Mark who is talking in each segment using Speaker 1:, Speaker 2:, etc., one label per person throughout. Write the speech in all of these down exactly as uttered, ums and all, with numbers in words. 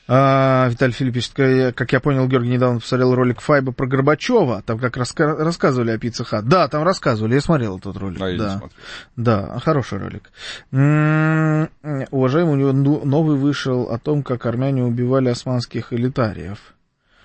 Speaker 1: А, Виталий Филипп пишет, как я понял, Георгий недавно посмотрел ролик Файба про Горбачева, там как раска- рассказывали о Пицца Хат. Да, там рассказывали, я смотрел этот ролик.
Speaker 2: Да, я
Speaker 1: да.
Speaker 2: не смотрел.
Speaker 1: Да, хороший ролик. М-м- уважаемый, у него новый вышел о том, как армяне убивали османских элитариев.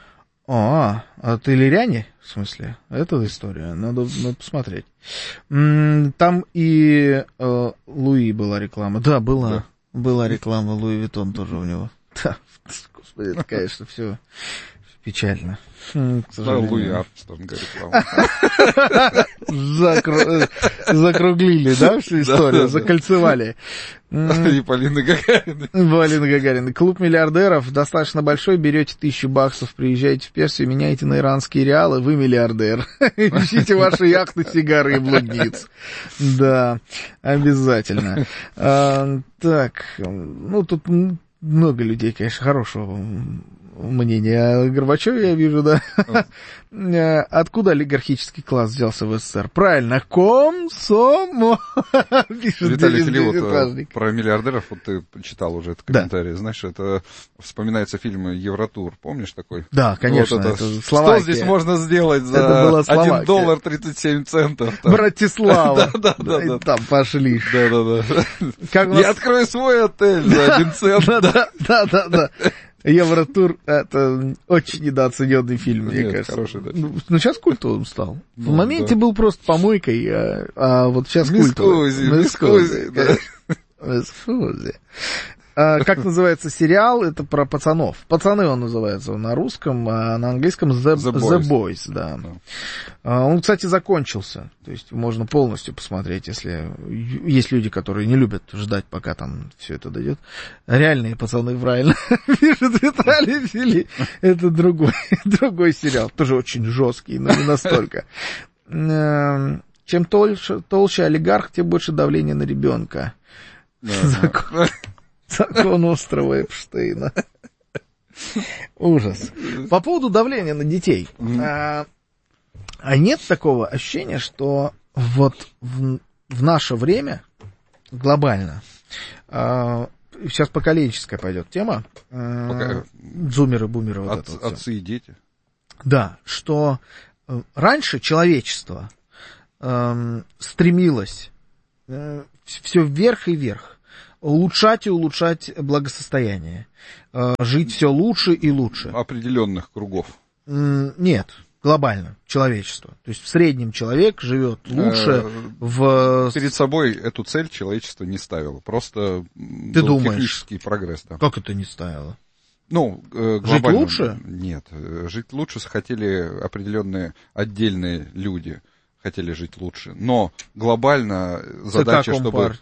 Speaker 1: А, от Иллиряне, в смысле? Это история, надо, надо посмотреть. М-м- там и э, Луи была реклама. Да, была, да. была реклама Луи Виттон тоже у него. Да. Господи, это, конечно, все печально.
Speaker 2: Да, Луи Армстронг реклама.
Speaker 1: Закруглили, да, всю историю, закольцевали.
Speaker 2: И Полина Гагарина.
Speaker 1: Полина Гагарина. Клуб миллиардеров достаточно большой, берете тысячу баксов, приезжаете в Персию, меняете на иранские реалы, вы миллиардер. Ищите ваши яхты, сигары и блудниц. Да, обязательно. Так, ну тут... Много людей, конечно, хорошего мнения о Горбачеве, я вижу, да. Откуда олигархический класс взялся в СССР? Правильно, комсомол, пишет
Speaker 2: Виталий Филипп, про миллиардеров, вот ты читал уже этот комментарий, да. Знаешь, это вспоминается фильм «Евротур», помнишь такой?
Speaker 1: Да, конечно,
Speaker 2: вот это,
Speaker 1: это
Speaker 2: что здесь можно сделать за один доллар тридцать семь центов? Там.
Speaker 1: Братислава.
Speaker 2: Да, да, да.
Speaker 1: Там пошли.
Speaker 2: Да, да, да. Я открою свой отель за один цент.
Speaker 1: Да, да, да, да. Евротур — это очень недооцененный фильм, мне
Speaker 2: Нет,
Speaker 1: кажется.
Speaker 2: Хороший, да.
Speaker 1: Ну, ну, сейчас культовым стал.
Speaker 2: Ну,
Speaker 1: в моменте
Speaker 2: да.
Speaker 1: был просто помойкой, а, а вот сейчас культовый.
Speaker 2: Мискузи, да.
Speaker 1: Мискузи. А, как называется сериал? Это про пацанов. «Пацаны» он называется на русском, а на английском The, The Boys. The Boys, да.
Speaker 2: No.
Speaker 1: А, он, кстати, закончился. То есть можно полностью посмотреть, если есть люди, которые не любят ждать, пока там все это дойдет. Реальные пацаны, правильно пишет Виталий Филипп. Это другой, другой сериал. Тоже очень жесткий, но не настолько. Чем толще, толще олигарх, тем больше давления на ребенка. Закон... Закон острова Эпштейна. Ужас. По поводу давления на детей. Mm-hmm. А, а нет такого ощущения, что вот в, в наше время глобально, а, сейчас поколенческая пойдет тема, а,
Speaker 2: Пока...
Speaker 1: зумеры, бумеры, вот
Speaker 2: От,
Speaker 1: это вот
Speaker 2: отцы и дети.
Speaker 1: Да, что раньше человечество а, стремилось а, все вверх и вверх. Улучшать и улучшать благосостояние. Жить все лучше и лучше.
Speaker 2: Определенных кругов.
Speaker 1: Нет, глобально, человечество. То есть в среднем человек живет лучше в...
Speaker 2: Перед собой эту цель человечество не ставило. Просто
Speaker 1: Ты
Speaker 2: был
Speaker 1: думаешь?
Speaker 2: технический прогресс. Да.
Speaker 1: Как это не ставило?
Speaker 2: Ну, глобально...
Speaker 1: Жить лучше?
Speaker 2: Нет. Жить лучше хотели определенные отдельные люди. Хотели жить лучше. Но глобально задача, чтобы...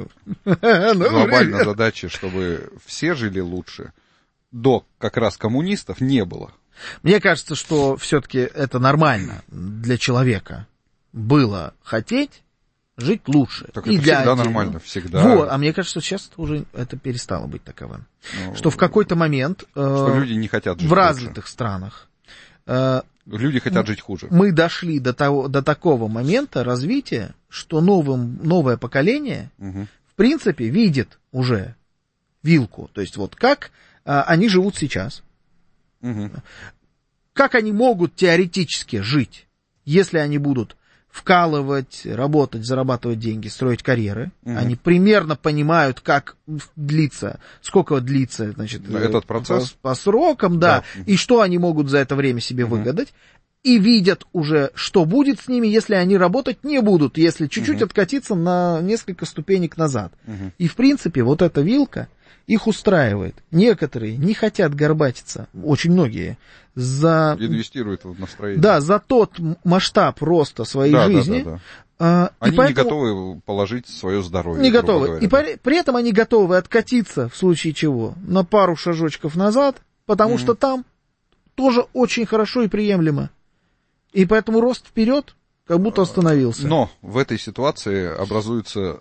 Speaker 2: Глобально задача, чтобы все жили лучше, до как раз коммунистов не было.
Speaker 1: Мне кажется, что все-таки это нормально для человека было хотеть жить лучше.
Speaker 2: Так
Speaker 1: и
Speaker 2: это
Speaker 1: для
Speaker 2: всегда
Speaker 1: отдельного.
Speaker 2: Нормально, всегда.
Speaker 1: Вот, а мне кажется, что сейчас уже это перестало быть таковым. Ну, что в какой-то момент
Speaker 2: что
Speaker 1: э,
Speaker 2: люди не хотят жить
Speaker 1: в развитых
Speaker 2: лучше.
Speaker 1: странах э,
Speaker 2: люди хотят жить хуже.
Speaker 1: Мы дошли до, того, до такого момента развития, что новым, новое поколение, угу. в принципе, видит уже вилку. То есть вот как а, они живут сейчас. Угу. Как они могут теоретически жить, если они будут вкалывать, работать, зарабатывать деньги, строить карьеры. Угу. Они примерно понимают, как длится, сколько длится, значит,
Speaker 2: этот процесс
Speaker 1: по, по срокам, да, да, и что они могут за это время себе угу. выгадать, и видят уже, что будет с ними, если они работать не будут, если чуть-чуть угу. откатиться на несколько ступенек назад. Угу. И, в принципе, вот эта вилка их устраивает. Некоторые не хотят горбатиться, очень многие, за...
Speaker 2: инвестируют в настроение.
Speaker 1: Да, за тот масштаб роста своей
Speaker 2: да,
Speaker 1: жизни.
Speaker 2: Да, да, да.
Speaker 1: А,
Speaker 2: они
Speaker 1: поэтому...
Speaker 2: не готовы положить свое здоровье.
Speaker 1: Не готовы.
Speaker 2: Говоря,
Speaker 1: и
Speaker 2: да.
Speaker 1: при, при этом они готовы откатиться, в случае чего, на пару шажочков назад, потому mm-hmm. что там тоже очень хорошо и приемлемо. И поэтому рост вперед как будто остановился.
Speaker 2: Но в этой ситуации образуется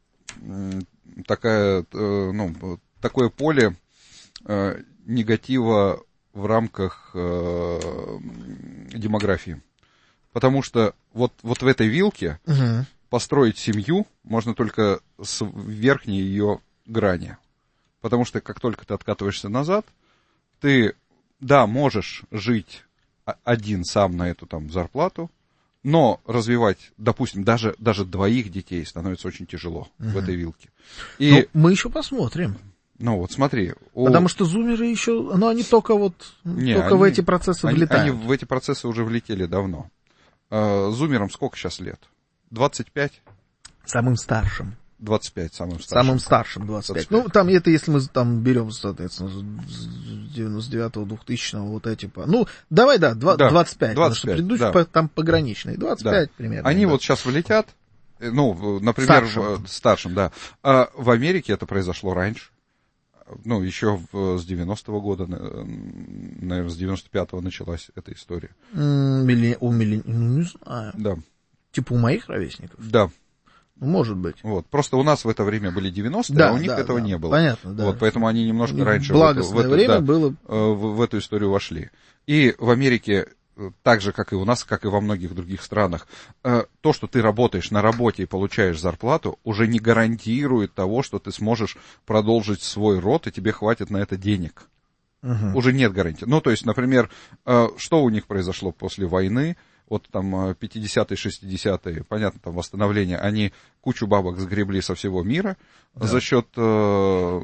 Speaker 2: такая, ну, такое поле э, негатива в рамках э, демографии. Потому что вот, вот в этой вилке угу. построить семью можно только с верхней ее грани. Потому что как только ты откатываешься назад, ты, да, можешь жить один сам на эту там зарплату, но развивать, допустим, даже, даже двоих детей становится очень тяжело uh-huh. в этой вилке. И,
Speaker 1: ну, мы еще посмотрим.
Speaker 2: Ну, вот смотри. У...
Speaker 1: Потому что зумеры еще, ну, они только вот, Не, только они, в эти процессы
Speaker 2: они,
Speaker 1: влетают.
Speaker 2: Они в эти процессы уже влетели давно. А, зумерам сколько сейчас лет? двадцать пять?
Speaker 1: Самым старшим.
Speaker 2: двадцать пять, самым старшим.
Speaker 1: Самым старшим двадцать пять. двадцать пять. Ну, там это если мы там берем, соответственно, с девяносто девятого, двухтысячного вот эти... Ну, давай, да, двадцать пять, да, потому что предыдущие да. там пограничные. двадцать пять да. примерно.
Speaker 2: Они
Speaker 1: да.
Speaker 2: вот сейчас влетят, ну, например, старшим, в, старшим да. А в Америке это произошло раньше. Ну, еще в, с девяностого года, наверное, с девяносто пятого началась эта история.
Speaker 1: Милли... У милли... Ну, не знаю.
Speaker 2: Да.
Speaker 1: Типа у моих ровесников?
Speaker 2: Да.
Speaker 1: Может быть.
Speaker 2: Вот. Просто у нас в это время были девяностые,
Speaker 1: да,
Speaker 2: а у них
Speaker 1: да,
Speaker 2: этого
Speaker 1: да.
Speaker 2: не было.
Speaker 1: Понятно, да.
Speaker 2: Вот, поэтому они немножко раньше
Speaker 1: в эту, в эту,
Speaker 2: время
Speaker 1: да, было...
Speaker 2: в, в эту историю вошли. И в Америке, так же, как и у нас, как и во многих других странах, то, что ты работаешь на работе и получаешь зарплату, уже не гарантирует того, что ты сможешь продолжить свой род, и тебе хватит на это денег. Угу. Уже нет гарантии. Ну, то есть, например, что у них произошло после войны, вот там пятидесятые, шестидесятые, понятно, там восстановление, они кучу бабок сгребли со всего мира да. за счет э,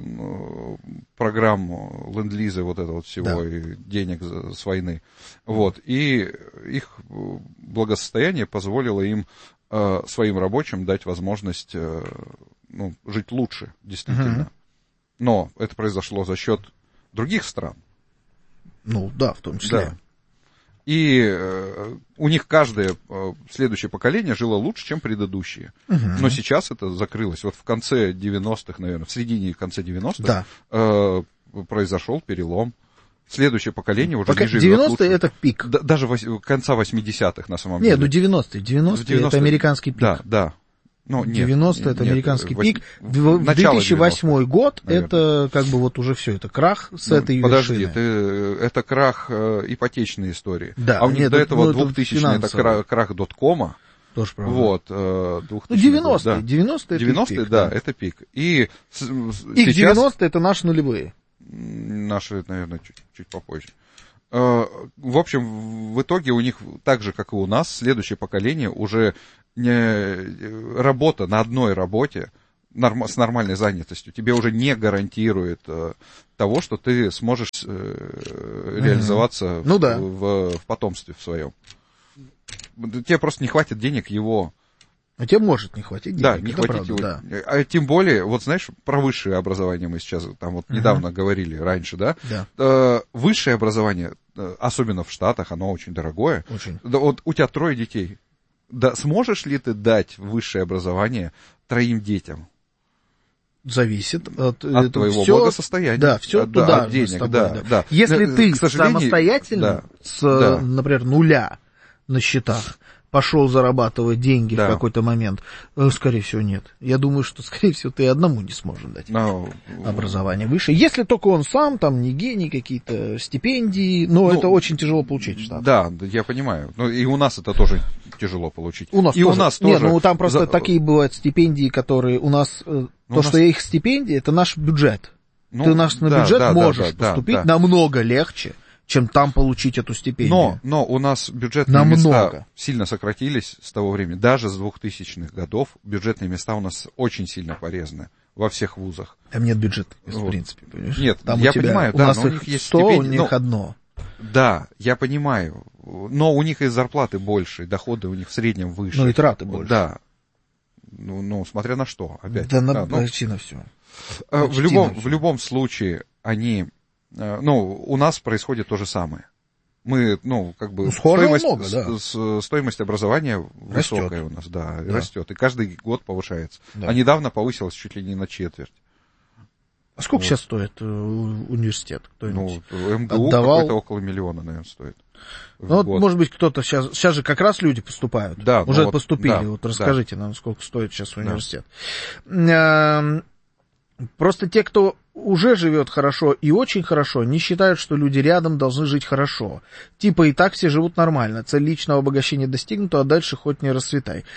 Speaker 2: программ ленд-лиза, вот этого вот всего, да. и денег с войны. Вот, и их благосостояние позволило им, э, своим рабочим, дать возможность э, ну, жить лучше, действительно. Угу. Но это произошло за счет других стран.
Speaker 1: Ну, да, в том числе.
Speaker 2: Да. И э, у них каждое э, следующее поколение жило лучше, чем предыдущие. Угу. Но сейчас это закрылось. Вот в конце девяностых, наверное, в середине и конце девяностых да. э, произошел перелом. Следующее поколение уже
Speaker 1: Пока
Speaker 2: не живет
Speaker 1: девяностые
Speaker 2: лучше.
Speaker 1: Это пик.
Speaker 2: Д- даже вось, конца восьмидесятых на самом
Speaker 1: Нет,
Speaker 2: деле.
Speaker 1: Нет, ну девяностые. девяностые, девяностые это американский пик.
Speaker 2: Да, да. Ну, нет,
Speaker 1: девяностые это
Speaker 2: нет,
Speaker 1: американский
Speaker 2: восемь...
Speaker 1: пик. две тысячи восьмой год наверное. Это как бы вот уже все, это крах с ну, этой
Speaker 2: подожди,
Speaker 1: вершины.
Speaker 2: Подожди, ты, это крах э, ипотечной истории.
Speaker 1: Да,
Speaker 2: а у них
Speaker 1: нет,
Speaker 2: до этого
Speaker 1: ну,
Speaker 2: двухтысячные это крах, крах доткома.
Speaker 1: Тоже правда.
Speaker 2: Вот, э,
Speaker 1: ну, девяностые, да. девяностые,
Speaker 2: девяностые,
Speaker 1: это пик,
Speaker 2: да,
Speaker 1: да,
Speaker 2: это пик. И с,
Speaker 1: их
Speaker 2: сейчас...
Speaker 1: девяностые это наши нулевые.
Speaker 2: Наши, наверное, чуть, чуть попозже. В общем, в итоге у них, так же, как и у нас, следующее поколение уже не, работа на одной работе норм, с нормальной занятостью тебе уже не гарантирует э, того, что ты сможешь э, реализоваться mm-hmm. ну, в, да. в, в потомстве в своем. Тебе просто не хватит денег его...
Speaker 1: А тебе может не хватить денег.
Speaker 2: Да, не хватит правда, его. Да. А тем более, вот знаешь, про высшее образование мы сейчас там вот uh-huh. недавно говорили, раньше, да?
Speaker 1: Да.
Speaker 2: Э, высшее образование, особенно в Штатах, оно очень дорогое.
Speaker 1: Очень.
Speaker 2: Да, вот у тебя трое детей. Да, сможешь ли ты дать высшее образование троим детям?
Speaker 1: Зависит от,
Speaker 2: от твоего
Speaker 1: всё,
Speaker 2: благосостояния.
Speaker 1: Да, все
Speaker 2: да,
Speaker 1: туда
Speaker 2: от денег,
Speaker 1: тобой,
Speaker 2: да,
Speaker 1: да.
Speaker 2: да.
Speaker 1: Если
Speaker 2: да,
Speaker 1: ты
Speaker 2: сожалению,
Speaker 1: самостоятельно,
Speaker 2: да,
Speaker 1: с,
Speaker 2: да.
Speaker 1: например, нуля на счетах, пошел зарабатывать деньги да. в какой-то момент, скорее всего, нет. Я думаю, что, скорее всего, ты одному не сможешь дать
Speaker 2: no.
Speaker 1: образование выше. Если только он сам, там, не гений, какие-то стипендии, но ну, это очень тяжело получить в Штатах.
Speaker 2: Да, я понимаю. Ну, и у нас это тоже тяжело получить.
Speaker 1: У нас
Speaker 2: и
Speaker 1: тоже.
Speaker 2: у нас
Speaker 1: Нет,
Speaker 2: тоже.
Speaker 1: ну, там просто
Speaker 2: За...
Speaker 1: такие бывают стипендии, которые у нас... Ну, то, у что нас... их стипендии, это наш бюджет. Ну, ты наш на да, бюджет да, можешь да, поступить да, да. намного легче, чем там получить эту стипендию.
Speaker 2: Но, но у нас бюджетные Намного. места сильно сократились с того времени. Даже с двухтысячных годов бюджетные места у нас очень сильно порезаны во всех вузах.
Speaker 1: Там нет бюджетных мест,
Speaker 2: вот.
Speaker 1: в принципе, понимаешь?
Speaker 2: Нет,
Speaker 1: там
Speaker 2: я
Speaker 1: у тебя,
Speaker 2: понимаю,
Speaker 1: у
Speaker 2: да,
Speaker 1: нас
Speaker 2: но
Speaker 1: их
Speaker 2: у них есть
Speaker 1: сто,
Speaker 2: стипендии.
Speaker 1: У них
Speaker 2: но...
Speaker 1: одно.
Speaker 2: Да, я понимаю. Но у них и зарплаты больше, и доходы у них в среднем выше.
Speaker 1: Ну и траты больше.
Speaker 2: Да. Ну, ну смотря на что, опять.
Speaker 1: Да, на,
Speaker 2: да, ну,
Speaker 1: почти на все.
Speaker 2: В любом, в любом случае, они... Ну, у нас происходит то же самое. Мы, ну, как бы,
Speaker 1: ну,
Speaker 2: стоимость,
Speaker 1: много, да.
Speaker 2: с, стоимость образования
Speaker 1: растет.
Speaker 2: Высокая у нас, да,
Speaker 1: да,
Speaker 2: растет. И каждый год повышается.
Speaker 1: Да.
Speaker 2: А недавно повысилась чуть ли не на четверть.
Speaker 1: А сколько вот. сейчас стоит э, университет?
Speaker 2: Ну, МГУ
Speaker 1: отдавал...
Speaker 2: какой-то около миллиона, наверное, стоит.
Speaker 1: Ну, вот, может быть, кто-то сейчас... Сейчас же как раз люди поступают.
Speaker 2: Да.
Speaker 1: Уже
Speaker 2: вот,
Speaker 1: поступили.
Speaker 2: Да,
Speaker 1: вот расскажите
Speaker 2: да.
Speaker 1: нам, сколько стоит сейчас университет. Да. Просто те, кто уже живет хорошо и очень хорошо, не считают, что люди рядом должны жить хорошо. Типа и так все живут нормально. Цель личного обогащения достигнута, а дальше хоть не расцветай.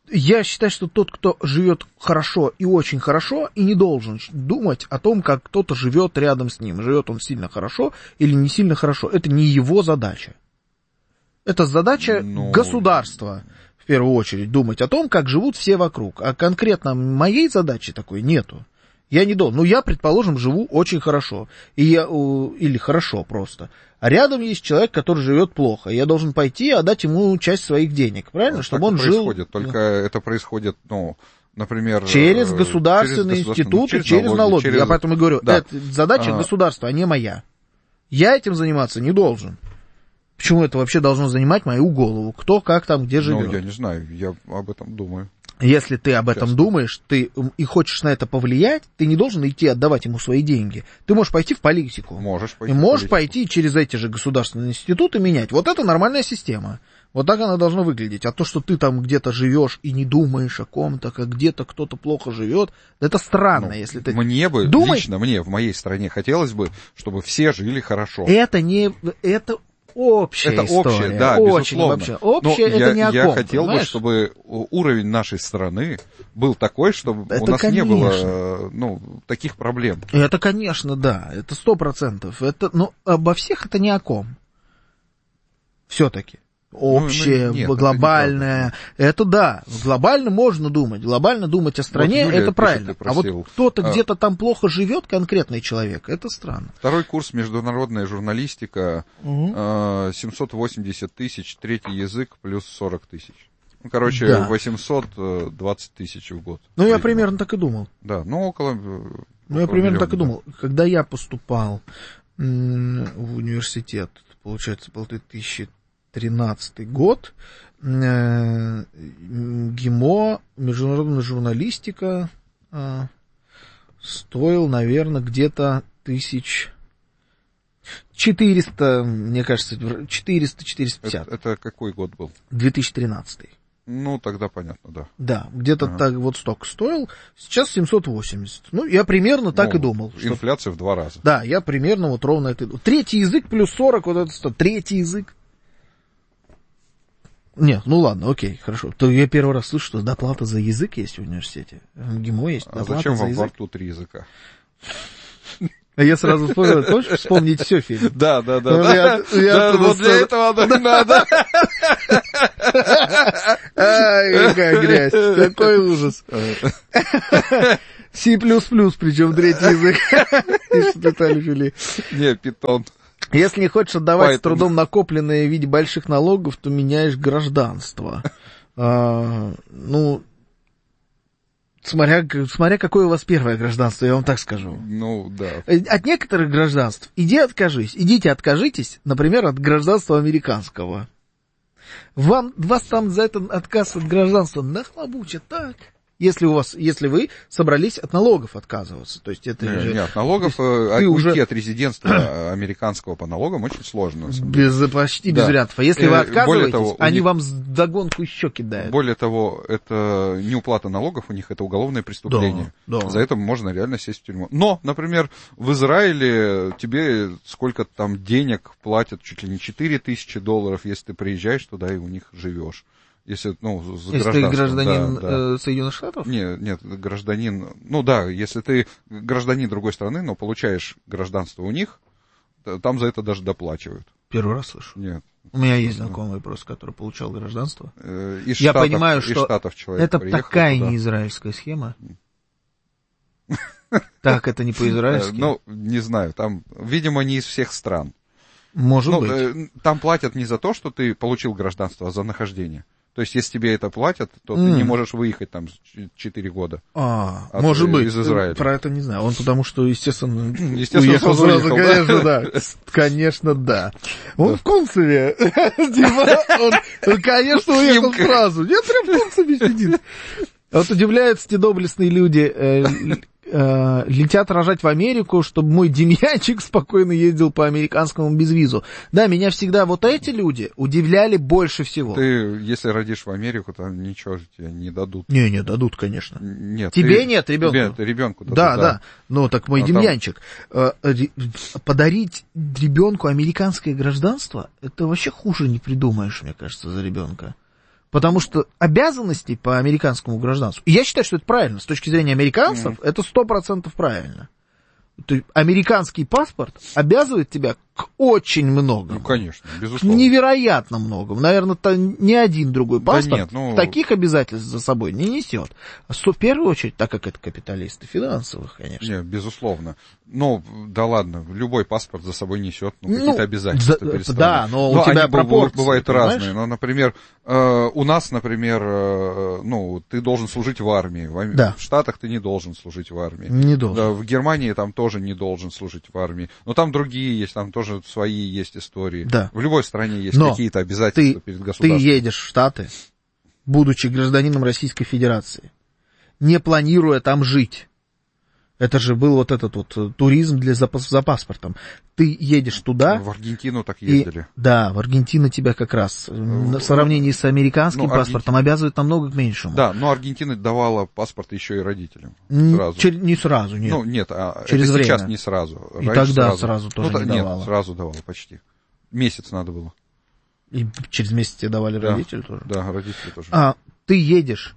Speaker 1: Я считаю, что тот, кто живет хорошо и очень хорошо, и не должен думать о том, как кто-то живет рядом с ним. Живет он сильно хорошо или не сильно хорошо. Это не его задача. Это задача Но... государства, в первую очередь, думать о том, как живут все вокруг. А конкретно моей задачи такой нету. Я не должен. Ну, я, предположим, живу очень хорошо. И я, или хорошо просто. А рядом есть человек, который живет плохо. Я должен пойти и отдать ему часть своих денег. Правильно?
Speaker 2: Ну,
Speaker 1: чтобы он жил...
Speaker 2: происходит. Только это происходит, ну, например...
Speaker 1: Через государственные через институты, через, через налоги. налоги. Через... Я поэтому и говорю, да. это задача а... государства, а не моя. Я этим заниматься не должен. Почему это вообще должно занимать мою голову? Кто, как там, где живет?
Speaker 2: Ну, я не знаю, я об этом думаю.
Speaker 1: Если ты об этом Честно. думаешь, ты и хочешь на это повлиять, ты не должен идти отдавать ему свои деньги. Ты можешь пойти в политику.
Speaker 2: Можешь пойти
Speaker 1: и можешь пойти через эти же государственные институты менять. Вот это нормальная система. Вот так она должна выглядеть. А то, что ты там где-то живешь и не думаешь о ком-то, как где-то кто-то плохо живет, это странно, ну, если ты...
Speaker 2: Мне бы,
Speaker 1: думай...
Speaker 2: лично мне, в моей стране хотелось бы, чтобы все жили хорошо.
Speaker 1: Это не... Это... Общая
Speaker 2: это
Speaker 1: история.
Speaker 2: общее, да,
Speaker 1: Очень
Speaker 2: безусловно.
Speaker 1: Вообще. Общее это
Speaker 2: я,
Speaker 1: не о
Speaker 2: я
Speaker 1: ком,
Speaker 2: хотел
Speaker 1: понимаешь?
Speaker 2: бы, чтобы уровень нашей страны был такой, чтобы
Speaker 1: это
Speaker 2: у нас
Speaker 1: конечно.
Speaker 2: не было ну, таких проблем.
Speaker 1: Это, конечно, да, это сто процентов. Это, но обо всех это не о ком. Все-таки. Общее, ну, нет, глобальное, это, это да, глобально можно думать, глобально думать о стране, вот Юлия это правильно. А вот кто-то а... где-то там плохо живет, конкретный человек, это странно.
Speaker 2: Второй курс международная журналистика, угу. семьсот восемьдесят тысяч, третий язык плюс сорок тысяч. Ну, короче, да. восемьсот двадцать тысяч в год.
Speaker 1: Ну, я примерно так и думал.
Speaker 2: Да, ну, около...
Speaker 1: Ну, я примерно так и думал. Когда я поступал в университет, получается, был две тысячи тринадцатый год, ГИМО, международная журналистика, стоил, наверное, где-то тысяч четыреста, мне кажется, четыреста четыреста пятьдесят.
Speaker 2: Это, это какой год был?
Speaker 1: две тысячи тринадцатый.
Speaker 2: Ну, тогда понятно, да.
Speaker 1: Да, где-то ага. так вот столько стоил. Сейчас семьсот восемьдесят. Ну, я примерно так ну, и думал.
Speaker 2: Что... Инфляция в два раза.
Speaker 1: Да, я примерно вот ровно это и думал. Третий язык плюс сорок, вот это сто. Третий язык. Нет, ну ладно, окей, хорошо. То я первый раз слышу, что доплата за язык есть в университете. ГИМО есть доплата
Speaker 2: а зачем
Speaker 1: за
Speaker 2: вам
Speaker 1: язык?
Speaker 2: во рту три языка?
Speaker 1: А я сразу вспомнил, хочешь вспомнить все фильм?
Speaker 2: Да, да, да. Вот для этого оно надо.
Speaker 1: Ай, какая грязь, какой ужас. C++, причем третий язык. Пишет Виталий Фили.
Speaker 2: Не, питон.
Speaker 1: Если не хочешь отдавать с трудом накопленное в виде больших налогов, то меняешь гражданство. А, ну, смотря, смотря какое у вас первое гражданство, я вам так скажу.
Speaker 2: Ну, да.
Speaker 1: От некоторых гражданств иди откажись. Идите откажитесь, например, от гражданства американского. Вам, вас там за этот отказ от гражданства нахлобучат так. Если у вас, если вы собрались от налогов отказываться, то есть это
Speaker 2: не,
Speaker 1: же...
Speaker 2: Нет, налогов, уйти уже... от резидентства американского по налогам очень сложно.
Speaker 1: Без, почти без да. вариантов. А если вы отказываетесь, того, они них... вам вдогонку еще кидают.
Speaker 2: Более того, это неуплата налогов у них, это уголовное преступление.
Speaker 1: Да, да.
Speaker 2: За это можно реально сесть в тюрьму. Но, например, в Израиле тебе сколько там денег платят, чуть ли не четыре тысячи долларов, если ты приезжаешь туда и у них живешь. Если, ну, с
Speaker 1: если ты гражданин да, да. Э, Соединенных Штатов?
Speaker 2: Нет, нет, гражданин, ну да, если ты гражданин другой страны, но получаешь гражданство у них, там за это даже доплачивают.
Speaker 1: Первый раз слышу.
Speaker 2: Нет.
Speaker 1: У меня есть знакомый просто, который получал гражданство.
Speaker 2: Из
Speaker 1: Я
Speaker 2: штатов,
Speaker 1: понимаю,
Speaker 2: из
Speaker 1: что
Speaker 2: штатов человек
Speaker 1: это такая туда. неизраильская схема. Так, это не по-израильски?
Speaker 2: Ну, не знаю, там, видимо, не из всех стран.
Speaker 1: Может быть.
Speaker 2: Там платят не за то, что ты получил гражданство, а за нахождение. То есть, если тебе это платят, то mm. ты не можешь выехать там четыре года.
Speaker 1: А, от, может быть.
Speaker 2: Из Израиля.
Speaker 1: Про это не знаю. Он потому что, естественно,
Speaker 2: естественно
Speaker 1: уехал сразу,
Speaker 2: уехал,
Speaker 1: конечно,
Speaker 2: да.
Speaker 1: да. Конечно, да. Он в Кунцеве. Он, конечно, уехал сразу. Нет, прям в Кунцеве сидит. Вот удивляются те доблестные люди, летят рожать в Америку, чтобы мой Демьянчик спокойно ездил по американскому без визу. Да, меня всегда вот эти люди удивляли больше всего.
Speaker 2: Ты, если родишь в Америку, то ничего же тебе не дадут.
Speaker 1: Не, не дадут, конечно.
Speaker 2: Нет.
Speaker 1: Тебе
Speaker 2: ты,
Speaker 1: нет, ребенку.
Speaker 2: Тебе, ребенку дадут,
Speaker 1: да,
Speaker 2: да,
Speaker 1: да. Ну, так мой
Speaker 2: а
Speaker 1: Демьянчик. Там... Подарить ребенку американское гражданство, это вообще хуже не придумаешь, мне кажется, за ребенка. Потому что обязанностей по американскому гражданству, и я считаю, что это правильно, с точки зрения американцев, mm-hmm. это сто процентов правильно. То есть американский паспорт обязывает тебя к очень многому.
Speaker 2: Ну, конечно, безусловно.
Speaker 1: К невероятно многому. Наверное, то ни один другой паспорт
Speaker 2: да нет, ну...
Speaker 1: таких обязательств за собой не несет. В первую очередь, так как это капиталисты финансовых, конечно.
Speaker 2: Нет, безусловно. Ну, да ладно, любой паспорт за собой несет ну, какие-то ну, обязательства
Speaker 1: за,
Speaker 2: перед страной.
Speaker 1: Да, но, но у тебя пропорции,
Speaker 2: бывают
Speaker 1: понимаешь?
Speaker 2: разные. Ну, например, э, у нас, например, э, ну, ты должен служить в армии. В,
Speaker 1: да.
Speaker 2: в Штатах ты не должен служить в армии.
Speaker 1: Не должен.
Speaker 2: Да, в Германии там тоже не должен служить в армии. Но там другие есть, там тоже свои есть истории.
Speaker 1: Да.
Speaker 2: В любой стране есть
Speaker 1: но
Speaker 2: какие-то обязательства
Speaker 1: ты,
Speaker 2: перед государством.
Speaker 1: Ты едешь в Штаты, будучи гражданином Российской Федерации, не планируя там жить. Это же был вот этот вот туризм для, за, за паспортом. Ты едешь туда...
Speaker 2: В Аргентину так ездили.
Speaker 1: И, да, в Аргентину тебя как раз в сравнении с американским ну, паспортом Аргентина... обязывают намного к меньшему.
Speaker 2: Да, но Аргентина давала паспорт еще и родителям. Сразу.
Speaker 1: Чер... Не сразу, нет.
Speaker 2: Ну, нет, а
Speaker 1: через
Speaker 2: это
Speaker 1: время.
Speaker 2: Сейчас не сразу.
Speaker 1: И Раньше тогда сразу, сразу тоже
Speaker 2: ну,
Speaker 1: не
Speaker 2: нет,
Speaker 1: давала.
Speaker 2: Сразу давала почти. Месяц надо было.
Speaker 1: И через месяц тебе давали
Speaker 2: да,
Speaker 1: родители тоже?
Speaker 2: Да, родители тоже.
Speaker 1: А ты едешь...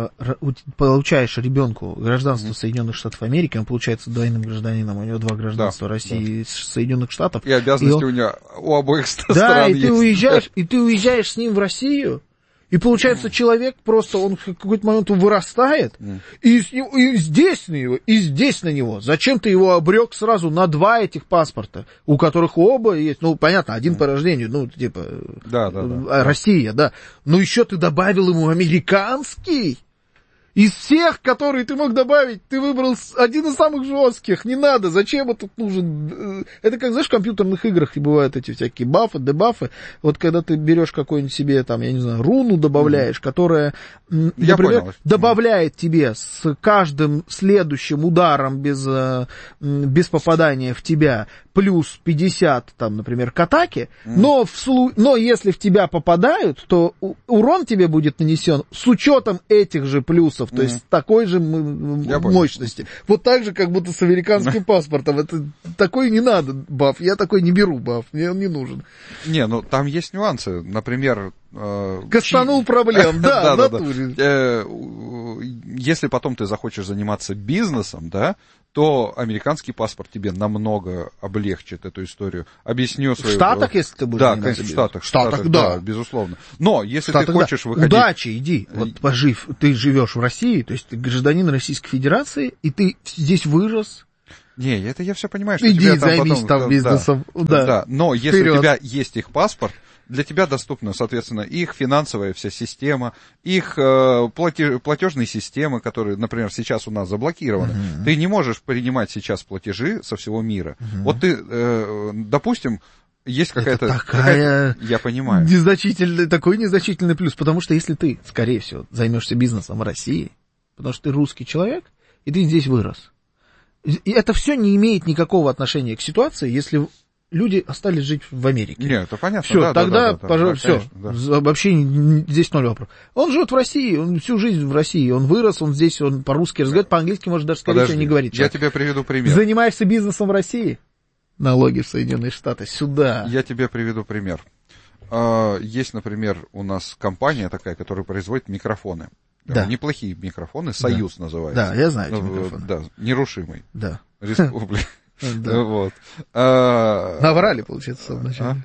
Speaker 1: получаешь ребенку гражданство mm-hmm. Соединенных Штатов Америки, он получается двойным гражданином, у него два гражданства, да, России и да. Соединенных Штатов.
Speaker 2: И обязанности и он... у него у обоих сторон
Speaker 1: да, и
Speaker 2: есть.
Speaker 1: Ты уезжаешь, и ты уезжаешь с ним в Россию, и получается mm-hmm. человек просто, он в какой-то момент вырастает, mm-hmm. и, с ним, и здесь на него, и здесь на него. Зачем ты его обрек сразу на два этих паспорта, у которых оба есть, ну, понятно, один mm-hmm. по рождению, ну, типа,
Speaker 2: да, да, да.
Speaker 1: Россия, да. Но еще ты добавил ему американский. Из всех, которые ты мог добавить, ты выбрал один из самых жестких. Не надо, зачем это нужен? Это как, знаешь, в компьютерных играх бывают эти всякие бафы, дебафы. Вот когда ты берешь какой-нибудь себе, там, я не знаю, руну добавляешь, mm-hmm. которая,
Speaker 2: я
Speaker 1: например,
Speaker 2: понял.
Speaker 1: добавляет тебе с каждым следующим ударом без, без попадания в тебя плюс пятьдесят, там, например, к атаке, mm-hmm. но, в, но если в тебя попадают, то урон тебе будет нанесен с учетом этих же плюсов. То mm-hmm. есть такой же я мощности. Понял. Вот так же, как будто с американским паспортом. Это такой не надо баф. Я такой не беру баф. Мне он не нужен.
Speaker 2: Не, ну там есть нюансы. Например... Э,
Speaker 1: Кастанул чи... проблем, да,
Speaker 2: да, да, да. Если потом ты захочешь заниматься бизнесом, да, то американский паспорт тебе намного облегчит эту историю. Объясню свою...
Speaker 1: В Штатах, если ты будешь
Speaker 2: да,
Speaker 1: заниматься
Speaker 2: в Штатах,
Speaker 1: в Штатах, Штатах, да.
Speaker 2: да, безусловно. Но если
Speaker 1: Штатах,
Speaker 2: ты хочешь
Speaker 1: да.
Speaker 2: выходить...
Speaker 1: Удачи, иди. Вот пожив, ты живешь в России, то есть ты гражданин Российской Федерации, и ты здесь вырос.
Speaker 2: Не, это я все понимаю, что
Speaker 1: иди,
Speaker 2: тебе там
Speaker 1: займись
Speaker 2: потом...
Speaker 1: там бизнесом.
Speaker 2: Да,
Speaker 1: да.
Speaker 2: да. Но если
Speaker 1: Вперед.
Speaker 2: у тебя есть их паспорт, для тебя доступна, соответственно, их финансовая вся система, их э, платеж, платежные системы, которые, например, сейчас у нас заблокированы. Uh-huh. Ты не можешь принимать сейчас платежи со всего мира. Uh-huh. Вот ты, э, допустим, есть какая-то...
Speaker 1: Это такая...
Speaker 2: какая-то... Я понимаю.
Speaker 1: Незначительный, такой незначительный плюс, потому что если ты, скорее всего, займешься бизнесом в России, потому что ты русский человек, и ты здесь вырос, и это все не имеет никакого отношения к ситуации, если... люди остались жить в Америке.
Speaker 2: Нет, это понятно.
Speaker 1: Все,
Speaker 2: да,
Speaker 1: тогда,
Speaker 2: да, да, да,
Speaker 1: пожалуйста,
Speaker 2: да,
Speaker 1: все.
Speaker 2: конечно, да.
Speaker 1: Вообще здесь ноль вопросов. Он живет в России, он всю жизнь в России, он вырос, он здесь, он по-русски разговаривает, по-английски, может, даже, скорее всего, не говорит.
Speaker 2: Я тебе приведу пример.
Speaker 1: Занимаешься бизнесом в России? Налоги в Соединенные Штаты, сюда.
Speaker 2: Я тебе приведу пример. Есть, например, у нас компания такая, которая производит микрофоны.
Speaker 1: Да.
Speaker 2: Неплохие микрофоны, «Союз»
Speaker 1: да.
Speaker 2: называется.
Speaker 1: Да, я знаю эти микрофоны.
Speaker 2: Да, нерушимый.
Speaker 1: Да.
Speaker 2: Республика.
Speaker 1: Да.
Speaker 2: Вот. А...
Speaker 1: Наврали, получается, вначале.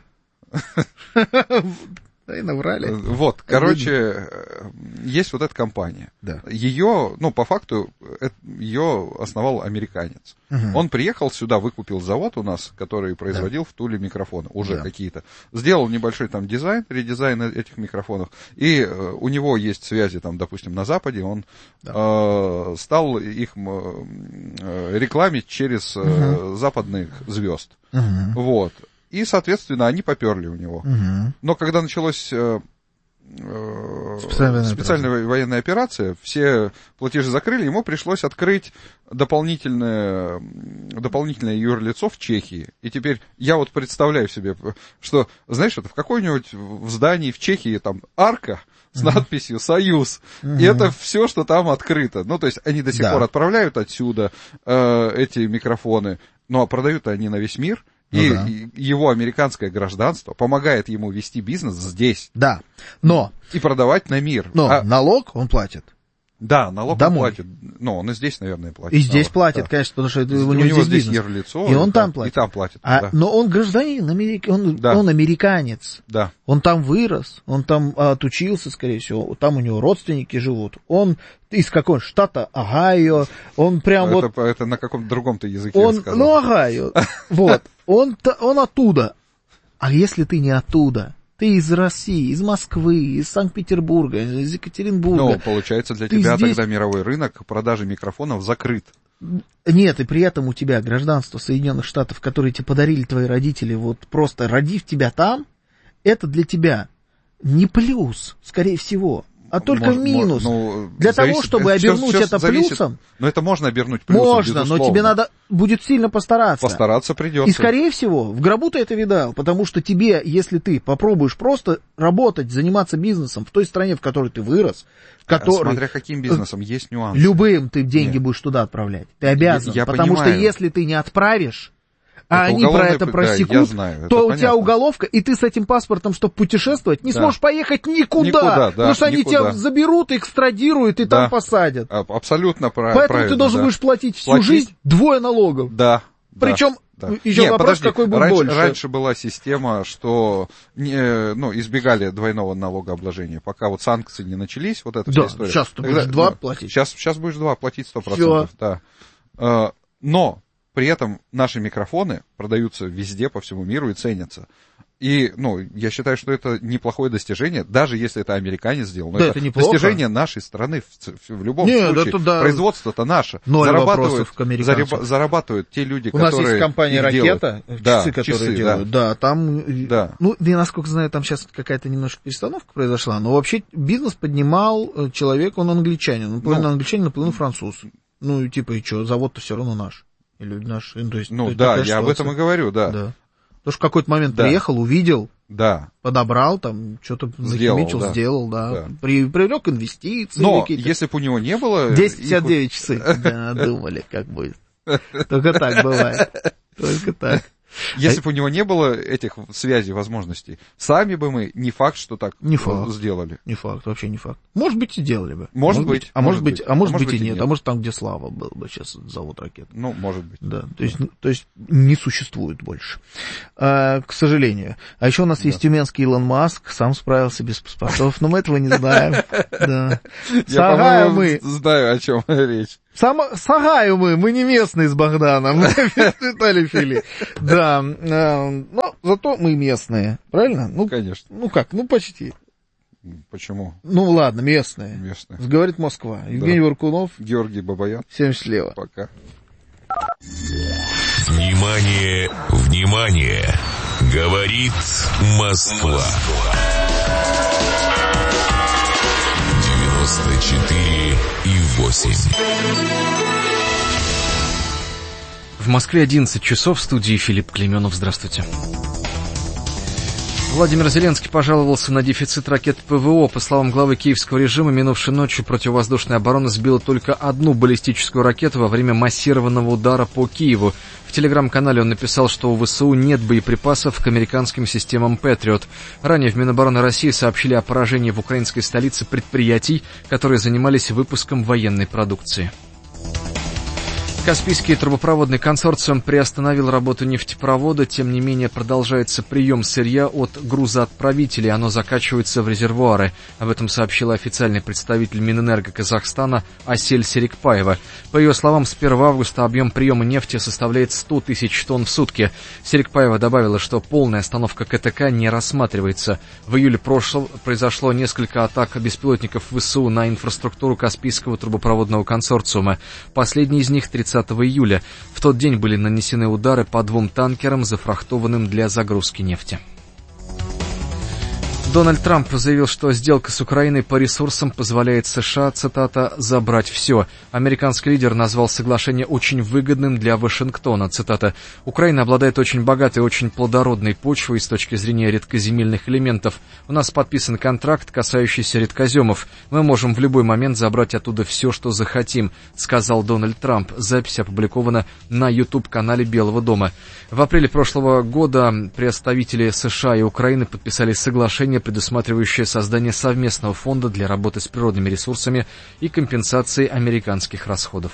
Speaker 1: А? Да и наврали.
Speaker 2: Вот, короче, есть вот эта компания.
Speaker 1: Да.
Speaker 2: Ее, ну, по факту, ее основал американец. Угу. Он приехал сюда, выкупил завод у нас, который производил да. в Туле микрофоны, уже да. какие-то. Сделал небольшой там дизайн, редизайн этих микрофонов. И э, у него есть связи там, допустим, на Западе. Он да. э, стал их э, рекламить через э, угу. западных звезд. Угу. Вот. И, соответственно, они поперли у него. Угу. Но когда началась э, э, специальная, специальная операция. военная операция, все платежи закрыли, ему пришлось открыть дополнительное, дополнительное юрлицо в Чехии. И теперь я вот представляю себе, что, знаешь, это в какой-нибудь в здании в Чехии там арка с uh-huh. надписью «Союз». Uh-huh. И это все, что там открыто. Ну, то есть они до сих да. пор отправляют отсюда э, эти микрофоны, ну, а продают они на весь мир. И
Speaker 1: ну, да.
Speaker 2: его американское гражданство помогает ему вести бизнес здесь.
Speaker 1: Да, но...
Speaker 2: И продавать на мир.
Speaker 1: Но
Speaker 2: а...
Speaker 1: налог он платит.
Speaker 2: Да, налог
Speaker 1: Домой.
Speaker 2: он платит. Ну, он и здесь, наверное, платит.
Speaker 1: И здесь
Speaker 2: налог,
Speaker 1: платит,
Speaker 2: да.
Speaker 1: конечно, потому что это, у,
Speaker 2: у
Speaker 1: него,
Speaker 2: него
Speaker 1: здесь
Speaker 2: здесь
Speaker 1: бизнес.
Speaker 2: юрлицо.
Speaker 1: И он
Speaker 2: да,
Speaker 1: там платит.
Speaker 2: И там платит,
Speaker 1: а,
Speaker 2: да.
Speaker 1: Но он гражданин, америк... он,
Speaker 2: да.
Speaker 1: он американец.
Speaker 2: Да.
Speaker 1: Он там вырос, он там а, отучился, скорее всего, там у него родственники живут. Он из какого штата? Огайо. Он прям
Speaker 2: это,
Speaker 1: вот...
Speaker 2: Это на каком-то другом-то языке
Speaker 1: он,
Speaker 2: сказал.
Speaker 1: Ну, Огайо. Вот. Он, он оттуда. А если ты не оттуда? Ты из России, из Москвы, из Санкт-Петербурга, из Екатеринбурга.
Speaker 2: Ну, получается, для
Speaker 1: ты
Speaker 2: тебя
Speaker 1: здесь...
Speaker 2: тогда мировой рынок продажи микрофонов закрыт.
Speaker 1: Нет, и при этом у тебя гражданство Соединенных Штатов, которые тебе подарили твои родители, вот просто родив тебя там, это для тебя не плюс, скорее всего, а только
Speaker 2: Мож,
Speaker 1: минус.
Speaker 2: Ну,
Speaker 1: для
Speaker 2: зависит,
Speaker 1: того, чтобы
Speaker 2: все,
Speaker 1: обернуть
Speaker 2: все
Speaker 1: это
Speaker 2: зависит,
Speaker 1: плюсом...
Speaker 2: Но это можно обернуть плюсом,
Speaker 1: Можно,
Speaker 2: безусловно.
Speaker 1: но тебе надо будет сильно постараться.
Speaker 2: Постараться придется.
Speaker 1: И, скорее всего, в гробу ты это видал, потому что тебе, если ты попробуешь просто работать, заниматься бизнесом в той стране, в которой ты вырос, который...
Speaker 2: Смотря каким бизнесом, есть нюансы.
Speaker 1: Любым ты деньги
Speaker 2: Нет.
Speaker 1: будешь туда отправлять. Ты обязан,
Speaker 2: я, я
Speaker 1: потому
Speaker 2: понимаю.
Speaker 1: что если ты не отправишь, а
Speaker 2: это
Speaker 1: они про это
Speaker 2: да,
Speaker 1: просекут,
Speaker 2: я знаю,
Speaker 1: то у
Speaker 2: понятно.
Speaker 1: тебя уголовка, и ты с этим паспортом, чтобы путешествовать, не
Speaker 2: да.
Speaker 1: сможешь поехать никуда,
Speaker 2: никуда да,
Speaker 1: потому что
Speaker 2: никуда.
Speaker 1: они тебя заберут, экстрадируют и да. там посадят.
Speaker 2: Абсолютно прав...
Speaker 1: Поэтому
Speaker 2: правильно.
Speaker 1: ты должен
Speaker 2: да.
Speaker 1: будешь платить всю
Speaker 2: платить?
Speaker 1: жизнь двое налогов.
Speaker 2: Да.
Speaker 1: Причем
Speaker 2: да.
Speaker 1: еще
Speaker 2: Нет,
Speaker 1: вопрос,
Speaker 2: подожди.
Speaker 1: какой будет
Speaker 2: раньше,
Speaker 1: больше.
Speaker 2: Раньше была система, что не, ну, избегали двойного налогообложения, пока вот санкции не начались, вот эта
Speaker 1: да,
Speaker 2: вся история.
Speaker 1: сейчас ты
Speaker 2: Тогда,
Speaker 1: будешь два
Speaker 2: ну,
Speaker 1: платить.
Speaker 2: Сейчас, сейчас будешь два платить сто процентов, да. Но при этом наши микрофоны продаются везде, по всему миру и ценятся. И, ну, я считаю, что это неплохое достижение, даже если это американец сделал. Но
Speaker 1: да,
Speaker 2: это,
Speaker 1: это неплохо.
Speaker 2: достижение нашей страны в, в любом
Speaker 1: Нет,
Speaker 2: случае.
Speaker 1: это, да,
Speaker 2: производство-то наше.
Speaker 1: Ноль
Speaker 2: зарабатывают,
Speaker 1: вопросов к американцам.
Speaker 2: зарабатывают те люди,
Speaker 1: У
Speaker 2: которые
Speaker 1: нас есть компания «Ракета»,
Speaker 2: часы,
Speaker 1: да,
Speaker 2: которые
Speaker 1: часы, делают. Да. да, там,
Speaker 2: да.
Speaker 1: ну, я насколько знаю, там сейчас какая-то немножко перестановка произошла, но вообще бизнес поднимал человек, он англичанин, он половину ну, англичанин, наполовину француз. Ну, и типа, и что, завод-то все равно наш. Или наш, ну, то есть,
Speaker 2: ну
Speaker 1: то есть
Speaker 2: да, я
Speaker 1: ситуация.
Speaker 2: об этом и говорю, да.
Speaker 1: да. Потому что в какой-то момент
Speaker 2: да.
Speaker 1: приехал, увидел,
Speaker 2: да.
Speaker 1: подобрал, там, что-то захимичил, да. сделал, да. да. При, привлек инвестиции.
Speaker 2: Но
Speaker 1: какие-то.
Speaker 2: Если бы у него не было...
Speaker 1: десять пятьдесят девять часы. Да, думали, как будет. Только так бывает. Только так.
Speaker 2: Если бы у него не было этих связей, возможностей, сами бы мы не факт, что так
Speaker 1: не факт.
Speaker 2: сделали.
Speaker 1: Не факт, вообще не факт. Может быть, и делали бы.
Speaker 2: Может, может быть.
Speaker 1: А может быть,
Speaker 2: быть,
Speaker 1: а может быть, быть и,
Speaker 2: и
Speaker 1: нет.
Speaker 2: нет.
Speaker 1: А может там, где Слава был бы сейчас завод ракет.
Speaker 2: Ну, может быть.
Speaker 1: Да, то есть, то есть не существует больше. А, к сожалению. А еще у нас да. есть тюменский Илон Маск, сам справился без паспортов, но мы этого не знаем. Да.
Speaker 2: Я, по-моему, мы... знаю, о чем речь.
Speaker 1: Сам, Сагаю мы, мы не местные с Богданом, Виталий Фили. Да, но зато мы местные, правильно? Ну,
Speaker 2: конечно.
Speaker 1: Ну как, ну почти.
Speaker 2: Почему?
Speaker 1: Ну ладно, местные.
Speaker 2: Местные.
Speaker 1: Говорит Москва. Евгений да. Варкунов.
Speaker 2: Георгий Бабаян.
Speaker 1: семьдесят слева.
Speaker 2: Пока.
Speaker 3: Внимание, внимание! Говорит Москва. девяносто четыре и восемь.
Speaker 4: В Москве одиннадцать часов, в студии Филипп Клейменов. Здравствуйте. Владимир Зеленский пожаловался на дефицит ракет ПВО. По словам главы киевского режима, минувшей ночью противовоздушная оборона сбила только одну баллистическую ракету во время массированного удара по Киеву. В телеграм-канале он написал, что у ВСУ нет боеприпасов к американским системам «Патриот». Ранее в Минобороны России сообщили о поражении в украинской столице предприятий, которые занимались выпуском военной продукции. Каспийский трубопроводный консорциум приостановил работу нефтепровода, тем не менее продолжается прием сырья от грузоотправителей, оно закачивается в резервуары. Об этом сообщила официальный представитель Минэнерго Казахстана Асель Серикпаева. По ее словам, с первого августа объем приема нефти составляет сто тысяч тонн в сутки. Серикпаева добавила, что полная остановка КТК не рассматривается. В июле прошлого произошло несколько атак беспилотников ВСУ на инфраструктуру Каспийского трубопроводного консорциума. Последний из них тридцатого июля. В тот день были нанесены удары по двум танкерам, зафрахтованным для загрузки нефти. Дональд Трамп заявил, что сделка с Украиной по ресурсам позволяет США, цитата, «забрать все». Американский лидер назвал соглашение очень выгодным для Вашингтона, цитата. «Украина обладает очень богатой и очень плодородной почвой с точки зрения редкоземельных элементов. У нас подписан контракт, касающийся редкоземов. Мы можем в любой момент забрать оттуда все, что захотим», сказал Дональд Трамп. Запись опубликована на YouTube-канале Белого дома. В апреле прошлого года представители США и Украины подписали соглашение, предусматривающее создание совместного фонда для работы с природными ресурсами и компенсации американских расходов.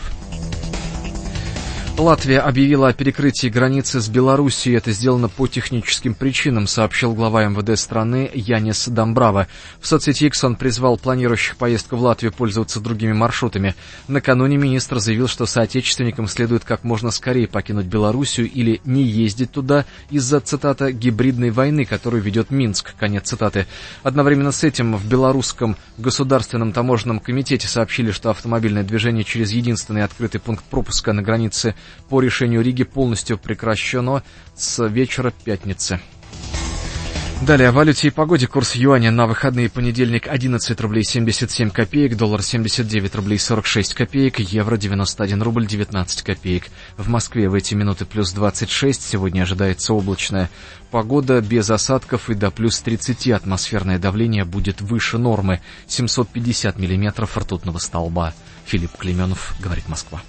Speaker 4: Латвия объявила о перекрытии границы с Белоруссией. Это сделано по техническим причинам, сообщил глава эм вэ дэ страны Янис Домбрава. В соцсети X он призвал планирующих поездку в Латвию пользоваться другими маршрутами. Накануне министр заявил, что соотечественникам следует как можно скорее покинуть Белоруссию или не ездить туда из-за, цитата, «гибридной войны, которую ведет Минск», конец цитаты. Одновременно с этим в Белорусском государственном таможенном комитете сообщили, что автомобильное движение через единственный открытый пункт пропуска на границе по решению Риги полностью прекращено с вечера пятницы. Далее о валюте и погоде. Курс юаня на выходные: понедельник одиннадцать рублей семьдесят семь копеек, доллар семьдесят девять рублей сорок шесть копеек, евро девяносто один рубль девятнадцать копеек. В Москве в эти минуты плюс двадцать шесть, сегодня ожидается облачная погода без осадков и до плюс тридцати. Атмосферное давление будет выше нормы, семьсот пятьдесят миллиметров ртутного столба. Филипп Клеменов, говорит Москва.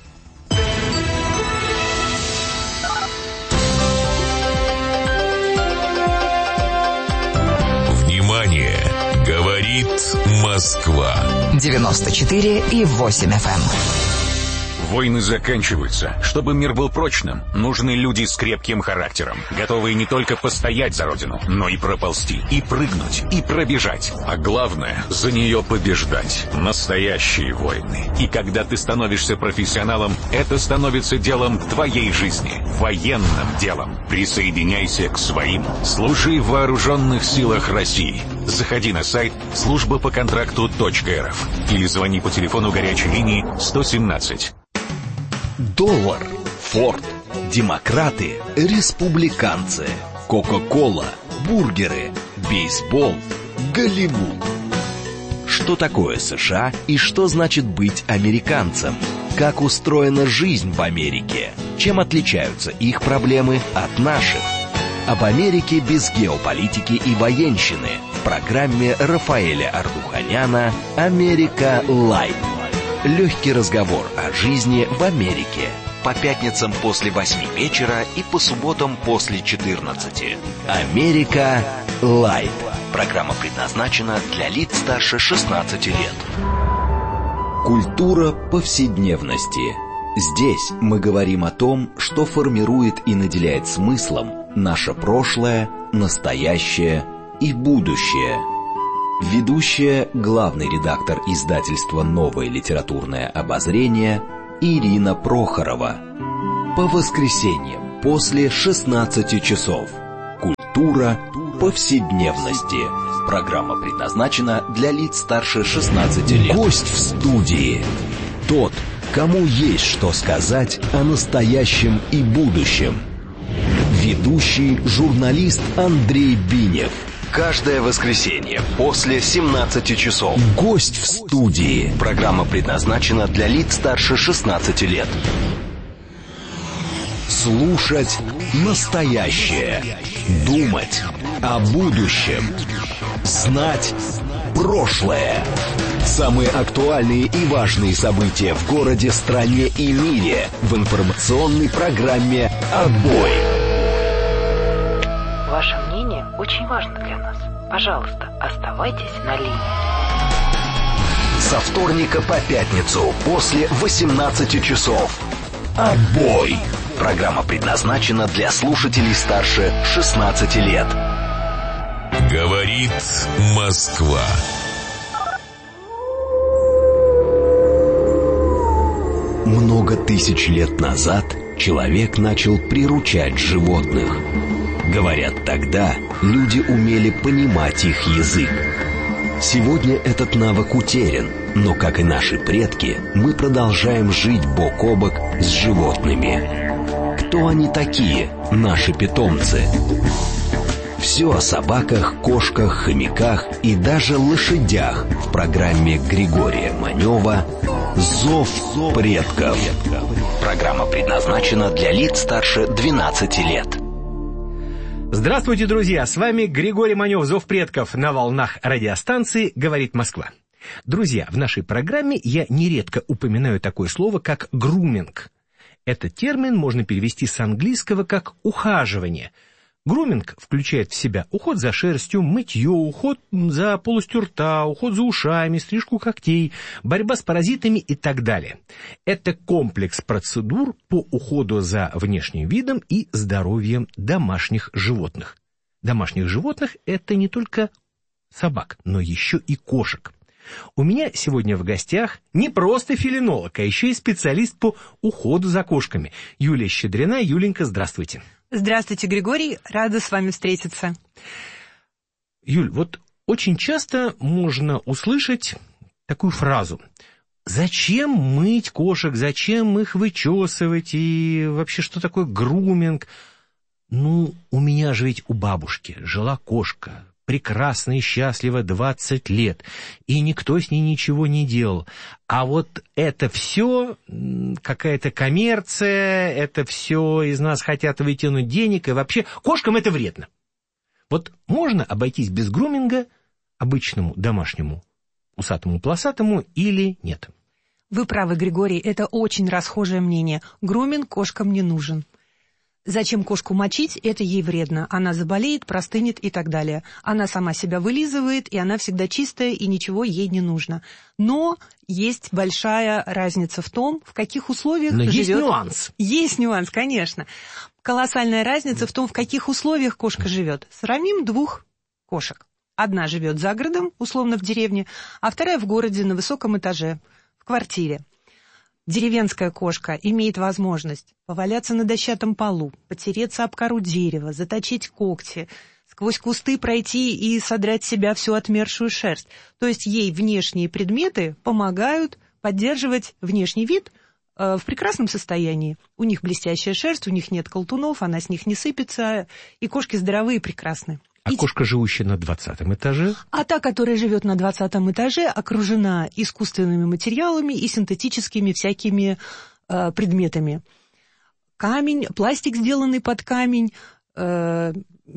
Speaker 3: Внимание! Говорит Москва.
Speaker 5: девяносто четыре и восемь эф эм.
Speaker 6: Войны заканчиваются. Чтобы мир был прочным, нужны люди с крепким характером, готовые не только постоять за родину, но и проползти, и прыгнуть, и пробежать. А главное, за нее побеждать. Настоящие войны. И когда ты становишься профессионалом, это становится делом твоей жизни. Военным делом. Присоединяйся к своим. Служи в вооруженных силах России. Заходи на сайт служба по контракту точка эр эф или звони по телефону горячей линии сто семнадцать.
Speaker 7: Доллар, Форд, демократы, республиканцы, Кока-кола, бургеры, бейсбол, Голливуд. Что такое США и что значит быть американцем? Как устроена жизнь в Америке? Чем отличаются их проблемы от наших? Об Америке без геополитики и военщины в программе Рафаэля Ардуханяна «Америка Лайт». Легкий разговор о жизни в Америке. По пятницам после восьми вечера и по субботам после четырнадцати. «Америка Лайт». Программа предназначена для лиц старше шестнадцати лет. Культура повседневности. Здесь мы говорим о том, что формирует и наделяет смыслом наше прошлое, настоящее и будущее. Ведущая, главный редактор издательства «Новое литературное обозрение» Ирина Прохорова. По воскресеньям после шестнадцати часов. Культура повседневности. Программа предназначена для лиц старше шестнадцати лет. Гость в студии. Тот, кому есть что сказать о настоящем и будущем. Ведущий журналист Андрей Бинев. Каждое воскресенье после семнадцати часов. Гость в студии. Программа предназначена для лиц старше шестнадцати лет. Слушать настоящее. Думать о будущем. Знать прошлое. Самые актуальные и важные события в городе, стране и мире в информационной программе «Отбой».
Speaker 8: Ваше мнение очень важно для нас. Пожалуйста, оставайтесь на линии.
Speaker 7: Со вторника по пятницу после восемнадцати часов. «Отбой». Программа предназначена для слушателей старше шестнадцати лет.
Speaker 3: Говорит Москва.
Speaker 7: Много тысяч лет назад человек начал приручать животных. Говорят, тогда люди умели понимать их язык. Сегодня этот навык утерян, но, как и наши предки, мы продолжаем жить бок о бок с животными. Кто они такие, наши питомцы? Все о собаках, кошках, хомяках и даже лошадях в программе Григория Манева «Зов предков». Программа предназначена для лиц старше двенадцати лет.
Speaker 9: Здравствуйте, друзья! С вами Григорий Манев, «Зов предков» на волнах радиостанции «Говорит Москва». Друзья, в нашей программе я нередко упоминаю такое слово, как «груминг». Этот термин можно перевести с английского как «ухаживание». Груминг включает в себя уход за шерстью, мытье, уход за полостью рта, уход за ушами, стрижку когтей, борьба с паразитами и так далее. Это комплекс процедур по уходу за внешним видом и здоровьем домашних животных. Домашних животных – это не только собак, но еще и кошек. У меня сегодня в гостях не просто фелинолог, а еще и специалист по уходу за кошками. Юлия Щедрина. Юленька, здравствуйте.
Speaker 10: Здравствуйте, Григорий. Рада с вами встретиться.
Speaker 9: Юль, вот очень часто можно услышать такую фразу. Зачем мыть кошек, зачем их вычесывать, и вообще что такое груминг? Ну, у меня же ведь у бабушки жила кошка, прекрасно и счастливо двадцать лет, и никто с ней ничего не делал. А вот это все какая-то коммерция, это все из нас хотят вытянуть денег, и вообще кошкам это вредно. Вот можно обойтись без груминга обычному домашнему усатому-полосатому или нет?
Speaker 10: Вы правы, Григорий, это очень расхожее мнение. Груминг кошкам не нужен. Зачем кошку мочить? Это ей вредно. Она заболеет, простынет и так далее. Она сама себя вылизывает, и она всегда чистая, и ничего ей не нужно. Но есть большая разница в том, в каких условиях
Speaker 9: Но
Speaker 10: живет...
Speaker 9: есть нюанс.
Speaker 10: Есть нюанс, конечно. Колоссальная разница в том, в каких условиях кошка живет. Сравним двух кошек. Одна живет за городом, условно в деревне, а вторая в городе на высоком этаже, в квартире. Деревенская кошка имеет возможность поваляться на дощатом полу, потереться об кору дерева, заточить когти, сквозь кусты пройти и содрать с себя всю отмершую шерсть. То есть ей внешние предметы помогают поддерживать внешний вид э, в прекрасном состоянии. У них блестящая шерсть, у них нет колтунов, она с них не сыпется, и кошки здоровые и прекрасны.
Speaker 9: А кошка, живущая на двадцатом этаже?
Speaker 10: А та, которая живет на двадцатом этаже, окружена искусственными материалами и синтетическими всякими э, предметами. Камень, пластик, сделанный под камень, э,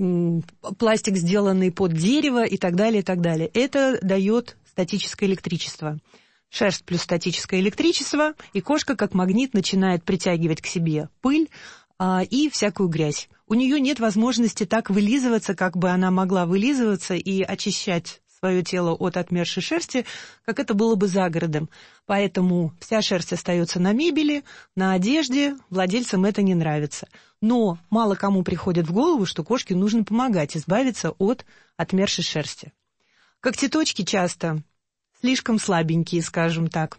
Speaker 10: пластик, сделанный под дерево и так далее, и так далее. Это дает статическое электричество. Шерсть плюс статическое электричество, и кошка как магнит начинает притягивать к себе пыль э, и всякую грязь. У нее нет возможности так вылизываться, как бы она могла вылизываться и очищать свое тело от отмершей шерсти, как это было бы за городом. Поэтому вся шерсть остается на мебели, на одежде, владельцам это не нравится. Но мало кому приходит в голову, что кошке нужно помогать избавиться от отмершей шерсти. Когтеточки часто слишком слабенькие, скажем так.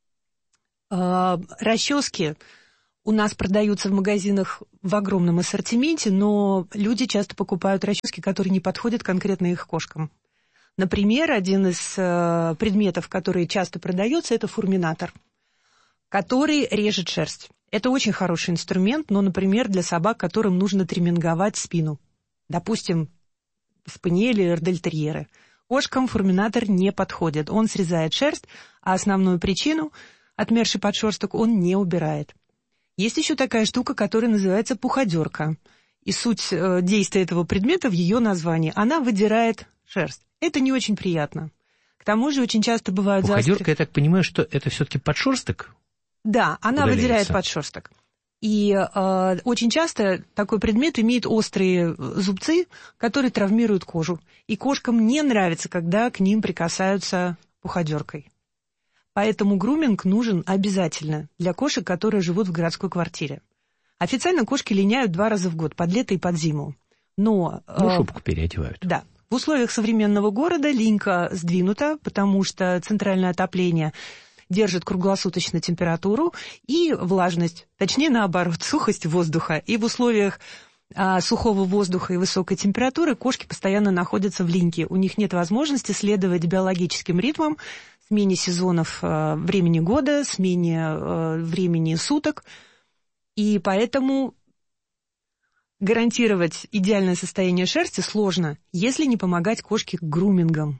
Speaker 10: Расчески у нас продаются в магазинах в огромном ассортименте, но люди часто покупают расчески, которые не подходят конкретно их кошкам. Например, один из э, предметов, который часто продается, это фурминатор, который режет шерсть. Это очень хороший инструмент, но, например, для собак, которым нужно триминговать спину. Допустим, спаниели, эрдельтерьеры. Кошкам фурминатор не подходит. Он срезает шерсть, а основную причину, отмерший подшерсток, он не убирает. Есть еще такая штука, которая называется пуходерка. И суть э, действия этого предмета в ее названии. Она выдирает шерсть. Это не очень приятно. К тому же очень часто бывают заостренные...
Speaker 9: Пуходерка, я так понимаю, что это все-таки подшерсток?
Speaker 10: Да, она
Speaker 9: удаляется.
Speaker 10: Выдирает подшерсток. И э, очень часто такой предмет имеет острые зубцы, которые травмируют кожу. И кошкам не нравится, когда к ним прикасаются пуходеркой. Поэтому груминг нужен обязательно для кошек, которые живут в городской квартире. Официально кошки линяют два раза в год, под лето и под зиму. Но,
Speaker 9: ну,
Speaker 10: э,
Speaker 9: шубку переодевают.
Speaker 10: Да. В условиях современного города линька сдвинута, потому что центральное отопление держит круглосуточно температуру и влажность, точнее наоборот, сухость воздуха. И в условиях а, сухого воздуха и высокой температуры кошки постоянно находятся в линьке. У них нет возможности следовать биологическим ритмам, смене сезонов а, времени года, смене а, времени суток. И поэтому гарантировать идеальное состояние шерсти сложно, если не помогать кошке грумингом.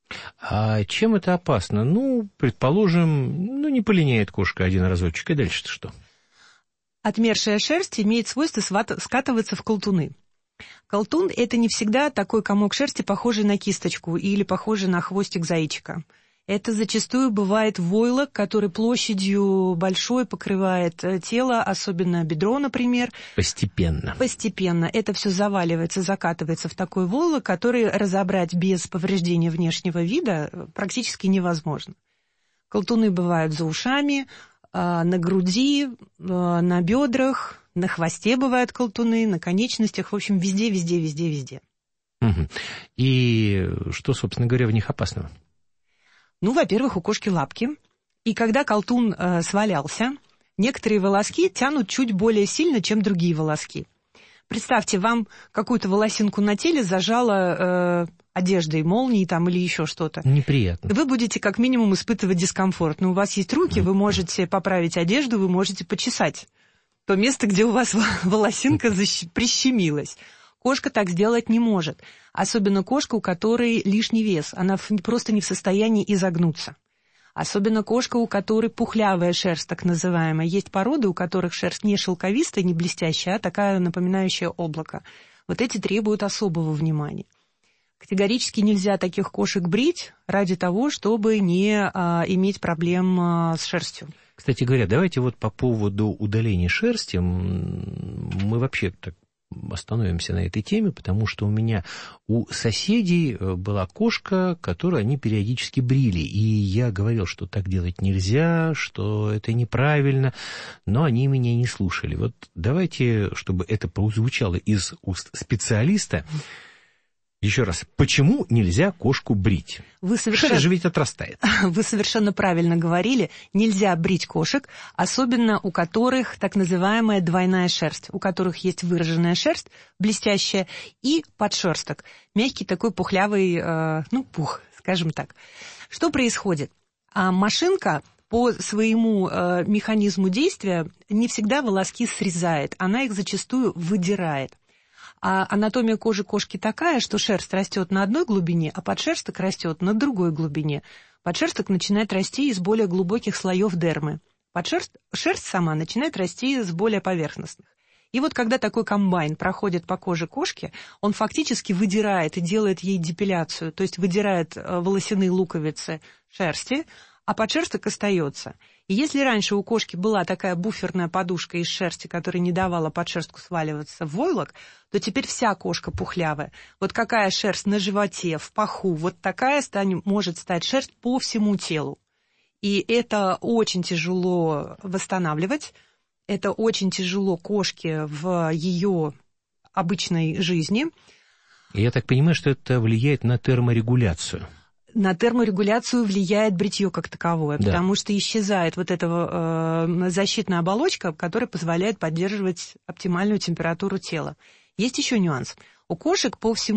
Speaker 9: А чем это опасно? Ну, предположим, ну, не полиняет кошка один разочек, и дальше-то что?
Speaker 10: Отмершая шерсть имеет свойство скатываться в колтуны. Колтун – это не всегда такой комок шерсти, похожий на кисточку или похожий на хвостик зайчика. Это зачастую бывает войлок, который площадью большой покрывает тело, особенно бедро, например.
Speaker 9: Постепенно.
Speaker 10: Постепенно. Это все заваливается, закатывается в такой войлок, который разобрать без повреждения внешнего вида практически невозможно. Колтуны бывают за ушами, на груди, на бедрах, на хвосте бывают колтуны, на конечностях, в общем, везде, везде, везде, везде.
Speaker 9: Угу. И что, собственно говоря, в них опасного?
Speaker 10: Ну, во-первых, у кошки лапки, и когда колтун э, свалялся, некоторые волоски тянут чуть более сильно, чем другие волоски. Представьте, вам какую-то волосинку на теле зажало э, одеждой, молнией там или еще что-то.
Speaker 9: Неприятно.
Speaker 10: Вы будете как минимум испытывать дискомфорт. Но у вас есть руки, вы можете поправить одежду, вы можете почесать то место, где у вас волосинка прищемилась. Кошка так сделать не может. Особенно кошка, у которой лишний вес. Она просто не в состоянии изогнуться. Особенно кошка, у которой пухлявая шерсть, так называемая. Есть породы, у которых шерсть не шелковистая, не блестящая, а такая напоминающая облако. Вот эти требуют особого внимания. Категорически нельзя таких кошек брить ради того, чтобы не а, иметь проблем а, с шерстью.
Speaker 9: Кстати говоря, давайте вот по поводу удаления шерсти, мы вообще так остановимся на этой теме, потому что у меня у соседей была кошка, которую они периодически брили, и я говорил, что так делать нельзя, что это неправильно, но они меня не слушали. Вот давайте, чтобы это прозвучало из уст специалиста, еще раз, почему нельзя кошку брить?
Speaker 10: Вы совершенно...
Speaker 9: Шерсть же ведь отрастает.
Speaker 10: Вы совершенно правильно говорили. Нельзя брить кошек, особенно у которых так называемая двойная шерсть, у которых есть выраженная шерсть, блестящая, и подшерсток. Мягкий такой пухлявый, э, ну, пух, скажем так. Что происходит? А машинка по своему э, механизму действия не всегда волоски срезает, она их зачастую выдирает. А анатомия кожи кошки такая, что шерсть растет на одной глубине, а подшерсток растет на другой глубине. Подшерсток начинает расти из более глубоких слоев дермы. Подшерсть, шерсть сама начинает расти с более поверхностных. И вот когда такой комбайн проходит по коже кошки, он фактически выдирает и делает ей депиляцию, то есть выдирает волосяные луковицы шерсти, а подшерсток остается. И если раньше у кошки была такая буферная подушка из шерсти, которая не давала подшерстку сваливаться в войлок, то теперь вся кошка пухлявая. Вот какая шерсть на животе, в паху, вот такая станет, может стать шерсть по всему телу. И это очень тяжело восстанавливать, это очень тяжело кошке в ее обычной жизни.
Speaker 9: И я так понимаю, что это влияет на терморегуляцию.
Speaker 10: На терморегуляцию влияет бритье как таковое, да. Потому что исчезает вот эта э, защитная оболочка, которая позволяет поддерживать оптимальную температуру тела. Есть еще нюанс. У кошек по всему